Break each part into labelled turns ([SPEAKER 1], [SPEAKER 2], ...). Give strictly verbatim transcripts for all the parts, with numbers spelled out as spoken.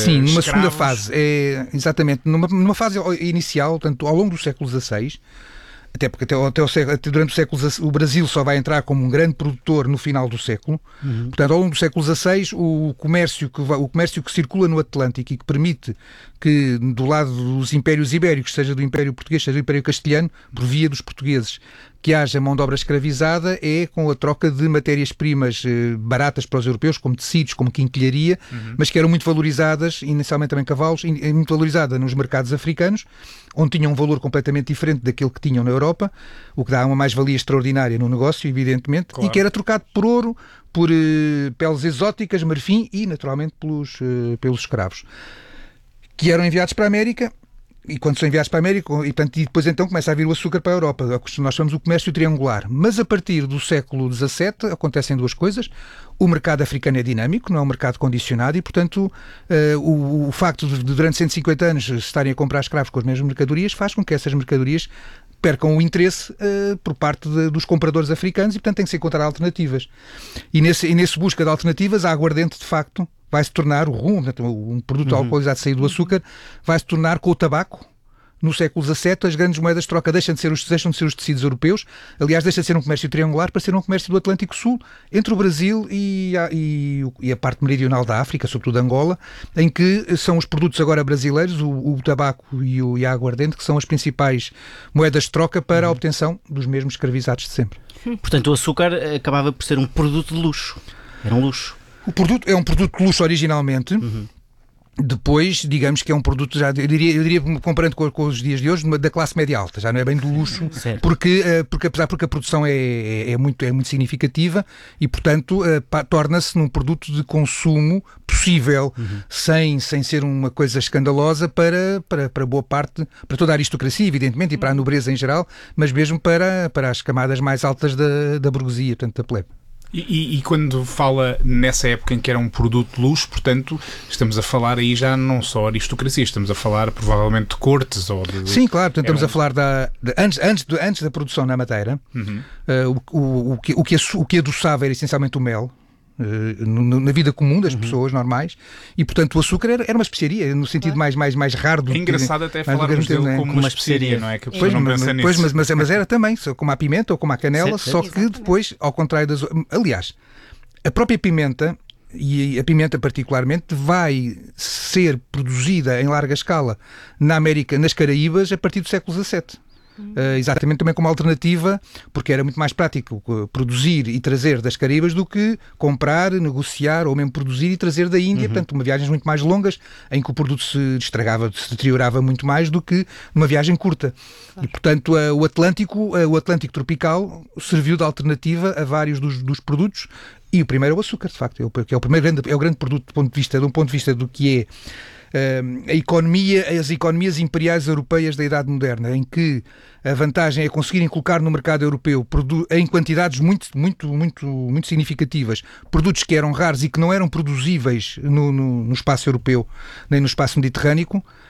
[SPEAKER 1] Sim, numa
[SPEAKER 2] escravos.
[SPEAKER 1] segunda fase. É, exatamente. Numa, numa fase inicial, portanto, ao longo do século dezasseis, até porque até, até, o, até durante o século dezasseis, o Brasil só vai entrar como um grande produtor no final do século. Uhum. Portanto, ao longo do século dezasseis, o comércio, que vai, o comércio que circula no Atlântico e que permite que do lado dos impérios ibéricos, seja do Império Português, seja do Império Castelhano, por via dos portugueses, que haja mão de obra escravizada, é com a troca de matérias-primas eh, baratas para os europeus, como tecidos, como quinquilharia, uhum. mas que eram muito valorizadas, inicialmente também cavalos, muito valorizada nos mercados africanos, onde tinham um valor completamente diferente daquele que tinham na Europa, o que dá uma mais-valia extraordinária no negócio, evidentemente, claro. E que era trocado por ouro, por eh, peles exóticas, marfim e, naturalmente, pelos, eh, pelos escravos, que eram enviados para a América. E quando são enviados para a América, e, portanto, e depois então começa a vir o açúcar para a Europa. Nós chamamos o comércio triangular. Mas a partir do século dezassete acontecem duas coisas. O mercado africano é dinâmico, não é um mercado condicionado e, portanto, uh, o, o facto de durante cento e cinquenta anos estarem a comprar escravos com as mesmas mercadorias faz com que essas mercadorias percam o interesse uh, por parte de, dos compradores africanos e, portanto, tem que se encontrar alternativas. E nesse, e nesse busca de alternativas, a aguardente, de facto, vai se tornar, o rum, um produto uhum. alcoolizado saído do açúcar, vai se tornar com o tabaco. No século dezassete, as grandes moedas de troca deixam de ser os, deixam de ser os tecidos europeus. Aliás, deixa de ser um comércio triangular para ser um comércio do Atlântico Sul, entre o Brasil e a, e, e a parte meridional da África, sobretudo Angola, em que são os produtos agora brasileiros, o, o tabaco e, o, e a aguardente, que são as principais moedas de troca para a obtenção dos mesmos escravizados de sempre.
[SPEAKER 3] Portanto, o açúcar acabava por ser um produto de luxo. Era um luxo.
[SPEAKER 1] O produto é um produto de luxo originalmente. Uhum. Depois, digamos que é um produto, já, eu, diria, eu diria, comparando com, com os dias de hoje, da classe média alta, já não é bem do luxo, porque, porque apesar porque a produção é, é, é, muito, é muito significativa e, portanto, uh, torna-se num produto de consumo possível, uhum. sem, sem ser uma coisa escandalosa para, para, para boa parte, para toda a aristocracia, evidentemente, e para a nobreza em geral, mas mesmo para, para as camadas mais altas da, da burguesia, portanto, da plebe.
[SPEAKER 2] E, e, e quando fala nessa época em que era um produto de luxo, portanto, estamos a falar aí já não só aristocracia, estamos a falar provavelmente de cortes ou de...
[SPEAKER 1] Sim, claro, portanto, estamos um... a falar da, de, antes, antes, de, antes da produção na Madeira, uhum. uh, o, o, o, que, o, que, o que adoçava era essencialmente o mel, uh, no, na vida comum das uhum. pessoas normais, e portanto o açúcar era, era uma especiaria, no sentido mais, mais, mais raro do
[SPEAKER 2] que... É engraçado que, até falarmos dele como, como uma especiaria, não é? Que a
[SPEAKER 1] pessoa
[SPEAKER 2] não
[SPEAKER 1] mas,
[SPEAKER 2] pensa
[SPEAKER 1] pois,
[SPEAKER 2] nisso.
[SPEAKER 1] Mas, mas, mas era também, como a pimenta ou como a canela, sim, sim, só que exatamente. Depois, ao contrário das... Aliás, a própria pimenta, e a pimenta particularmente, vai ser produzida em larga escala na América, nas Caraíbas, a partir do século dezassete. Uh, exatamente também como alternativa, porque era muito mais prático produzir e trazer das Caraíbas do que comprar, negociar ou mesmo produzir e trazer da Índia. Uhum. Portanto, uma viagens muito mais longas, em que o produto se estragava, se deteriorava muito mais do que numa viagem curta. Claro. E, portanto, uh, o Atlântico, uh, o Atlântico tropical serviu de alternativa a vários dos, dos produtos. E o primeiro é o açúcar, de facto, que é o primeiro grande, é o grande produto do ponto de vista, de um ponto de vista do que é uh, a economia, as economias imperiais europeias da Idade Moderna, em que a vantagem é conseguirem colocar no mercado europeu em quantidades muito, muito, muito, muito significativas produtos que eram raros e que não eram produzíveis no, no, no espaço europeu nem no espaço mediterrâneo.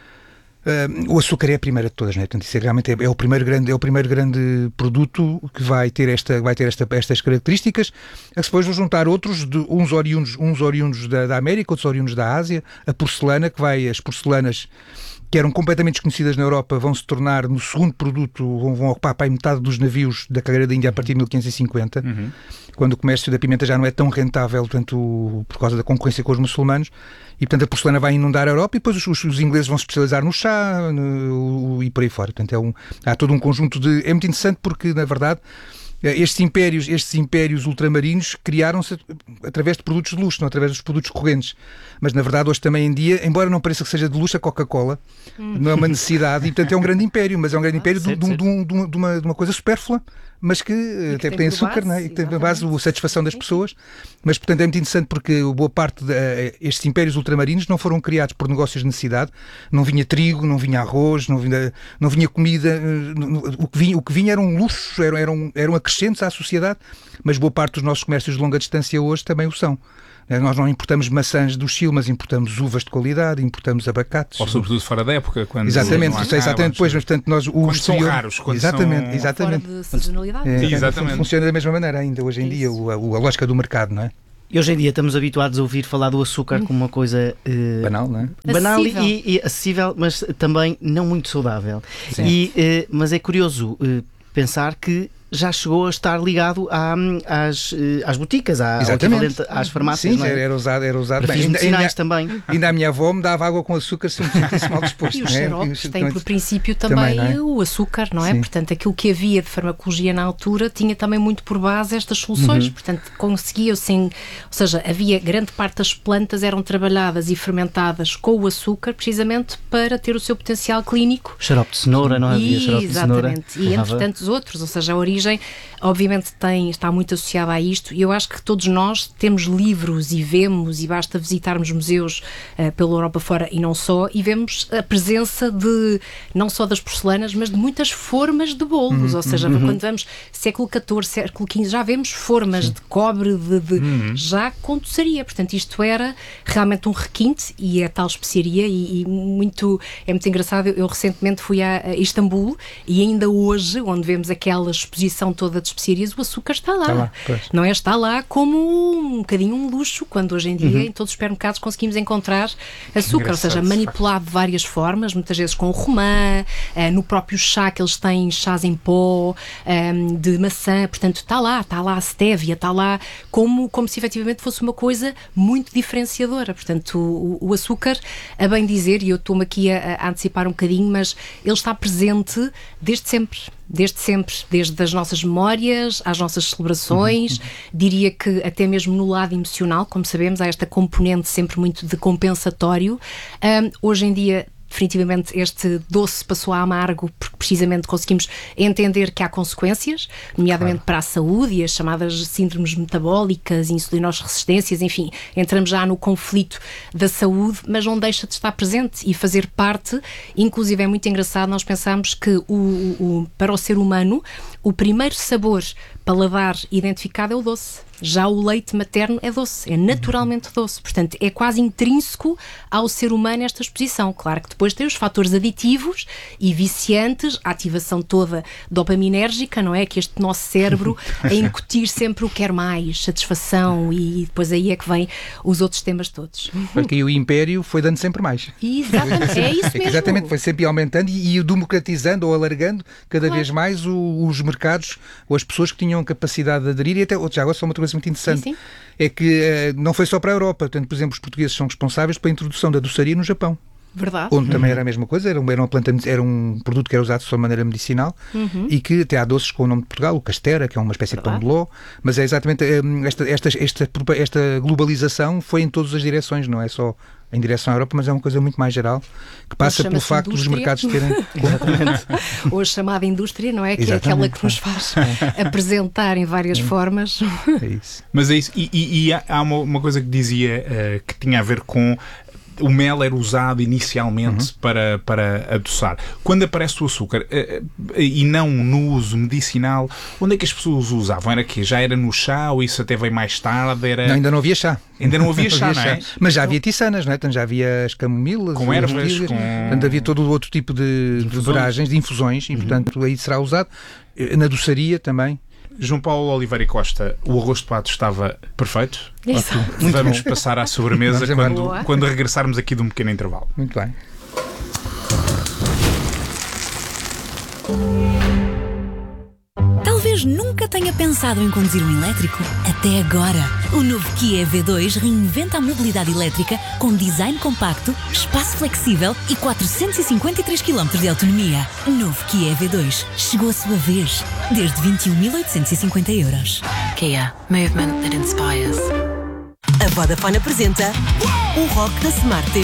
[SPEAKER 1] Uh, o açúcar é a primeira de todas, né? Portanto, isso é, realmente é, é, o primeiro grande, é o primeiro grande produto que vai ter, esta, vai ter esta, estas características, a que depois vou juntar outros, de, uns oriundos, uns oriundos da, da América, outros oriundos da Ásia, a porcelana, que vai, as porcelanas que eram completamente desconhecidas na Europa, vão se tornar no segundo produto, vão, vão ocupar para aí metade dos navios da carreira da Índia a partir de mil quinhentos e cinquenta, uhum. quando o comércio da pimenta já não é tão rentável, portanto, por causa da concorrência com os muçulmanos, e portanto a porcelana vai inundar a Europa e depois os, os, os ingleses vão se especializar no chá no, e por aí fora. Portanto, é um, há todo um conjunto de... É muito interessante porque, na verdade, estes impérios, estes impérios ultramarinos criaram-se através de produtos de luxo, não através dos produtos correntes. Mas, na verdade, hoje também em dia, embora não pareça que seja de luxo, a Coca-Cola hum. não é uma necessidade e, portanto, é um grande império, mas é um grande império ah, de, certo, de, certo. De, de, de, uma, de uma coisa supérflua, mas que, que até tem, tem açúcar, base, não é? E que tem a base a satisfação das pessoas. Mas, portanto, é muito interessante porque boa parte de, uh, estes impérios ultramarinos não foram criados por negócios de necessidade. Não vinha trigo, não vinha arroz, não vinha, não vinha comida. Uh, o, que vinha, o que vinha eram luxos, eram, eram, eram acrescentes à sociedade, mas boa parte dos nossos comércios de longa distância hoje também o são. Nós não importamos maçãs do Chile, mas importamos uvas de qualidade, importamos abacates.
[SPEAKER 2] Ou sobretudo fora da época. Quando
[SPEAKER 1] exatamente, isso é exatamente depois, mas portanto nós...
[SPEAKER 2] Quando são raros. Quando
[SPEAKER 1] exatamente,
[SPEAKER 2] são...
[SPEAKER 1] exatamente.
[SPEAKER 4] Fora de sazonalidade.
[SPEAKER 1] É,
[SPEAKER 2] exatamente.
[SPEAKER 1] Funciona da mesma maneira ainda hoje em dia, a, a lógica do mercado, não é?
[SPEAKER 3] E hoje em dia estamos habituados a ouvir falar do açúcar como uma coisa uh,
[SPEAKER 1] banal, não é?
[SPEAKER 3] Banal
[SPEAKER 4] Acessível.
[SPEAKER 3] e, e acessível, mas também não muito saudável. E, uh, mas é curioso uh, pensar que já chegou a estar ligado à, às, às boticas, à, ao equivalente às farmácias.
[SPEAKER 1] Sim,
[SPEAKER 3] não é?
[SPEAKER 1] era usado, era usado.
[SPEAKER 3] Para fins medicinais também.
[SPEAKER 1] Ainda a minha avó me dava água com açúcar se me sentisse mal disposto.
[SPEAKER 4] E os
[SPEAKER 1] não é?
[SPEAKER 4] xaropes têm por princípio também, também é? o açúcar, não é?
[SPEAKER 1] Sim.
[SPEAKER 4] Portanto, aquilo que havia de farmacologia na altura tinha também muito por base estas soluções. Uhum. Portanto, conseguia-se, ou seja, havia grande parte das plantas eram trabalhadas e fermentadas com o açúcar precisamente para ter o seu potencial clínico.
[SPEAKER 3] Xarope de cenoura, não havia xarope de cenoura?
[SPEAKER 4] Exatamente. E entre tantos outros, ou seja, a origem obviamente tem, está muito associada a isto, e eu acho que todos nós temos livros e vemos, e basta visitarmos museus uh, pela Europa fora e não só, e vemos a presença de, não só das porcelanas, mas de muitas formas de bolos, uhum, ou seja, uhum. quando vamos século catorze, século quinze, já vemos formas Sim. de cobre, de, de uhum. já com doçaria, portanto isto era realmente um requinte, e é tal especiaria, e, e muito, é muito engraçado, eu, eu recentemente fui a, a Istambul, e ainda hoje, onde vemos aquela exposição toda de especiarias, o açúcar está lá, está lá não é? Está lá como um bocadinho um luxo, quando hoje em dia uhum. em todos os supermercados conseguimos encontrar açúcar, ou seja, manipulado de várias formas, muitas vezes com romã, uh, no próprio chá que eles têm chás em pó, um, de maçã, portanto está lá, está lá a stevia, está lá como, como se efetivamente fosse uma coisa muito diferenciadora, portanto o, o açúcar, a bem dizer, e eu estou-me aqui a, a antecipar um bocadinho, mas ele está presente desde sempre. Desde sempre, desde as nossas memórias às nossas celebrações, uhum. diria que até mesmo no lado emocional, como sabemos, há esta componente sempre muito de compensatório. Um, hoje em dia, definitivamente este doce passou a amargo porque precisamente conseguimos entender que há consequências, nomeadamente claro. para a saúde e as chamadas síndromes metabólicas, insulinoresistências, enfim, entramos já no conflito da saúde, mas não deixa de estar presente e fazer parte. Inclusive é muito engraçado, nós pensamos que o, o, para o ser humano o primeiro sabor paladar identificado é o doce. Já o leite materno é doce, é naturalmente doce. Portanto, é quase intrínseco ao ser humano esta exposição. Claro que depois tem os fatores aditivos e viciantes, a ativação toda dopaminérgica, não é? Que este nosso cérebro a incutir sempre o quer mais, satisfação, e depois aí é que vem os outros temas todos.
[SPEAKER 1] Porque aí o império foi dando sempre mais.
[SPEAKER 4] Exatamente, é isso mesmo.
[SPEAKER 1] Exatamente, foi sempre aumentando e, e democratizando ou alargando cada claro. vez mais o, os mercados ou as pessoas que tinham capacidade de aderir. E até, já agora, só uma coisa muito interessante, sim, sim. é que uh, não foi só para a Europa. Portanto, por exemplo, os portugueses são responsáveis pela introdução da doçaria no Japão.
[SPEAKER 4] Verdade.
[SPEAKER 1] Onde uhum. também era a mesma coisa, era, era, uma planta, era um produto que era usado só de maneira medicinal uhum. e que até há doces com o nome de Portugal, o Castera, que é uma espécie Verdade. de pão de ló, mas é exatamente esta, esta, esta, esta globalização foi em todas as direções, não é só em direção à Europa, mas é uma coisa muito mais geral, que passa pelo facto indústria. dos mercados terem...
[SPEAKER 4] Exatamente. Hoje chamada indústria, não é? Que Exatamente. é aquela que nos faz apresentar em várias é. formas.
[SPEAKER 1] É isso.
[SPEAKER 2] Mas é isso. E, e, e há uma, uma coisa que dizia uh, que tinha a ver com o mel era usado inicialmente uhum. para, para adoçar. Quando aparece o açúcar, e não no uso medicinal, onde é que as pessoas usavam? Era que já era no chá ou isso até veio mais tarde? Era...
[SPEAKER 1] Não, ainda não havia chá.
[SPEAKER 2] Ainda não havia chá, não é?
[SPEAKER 1] Mas já havia tisanas, não é? Portanto, já havia as camomilas,
[SPEAKER 2] com ervas, com...
[SPEAKER 1] Portanto, havia todo o outro tipo de, de beberagens, de infusões, e portanto aí será usado. Na doçaria também.
[SPEAKER 2] João Paulo Oliveira e Costa, o arroz de pato estava perfeito.
[SPEAKER 4] Isso.
[SPEAKER 2] Vamos passar à sobremesa quando, quando regressarmos aqui de um pequeno intervalo.
[SPEAKER 1] Muito bem.
[SPEAKER 5] Talvez nunca tenha pensado em conduzir um elétrico. Até agora. O novo Kia E V dois reinventa a mobilidade elétrica com design compacto, espaço flexível e quatrocentos e cinquenta e três quilómetros de autonomia. Novo Kia E V dois. Chegou a sua vez. Desde vinte e um mil oitocentos e cinquenta euros. Kia. Movement that inspires. A Vodafone apresenta o Rock na Smart T V.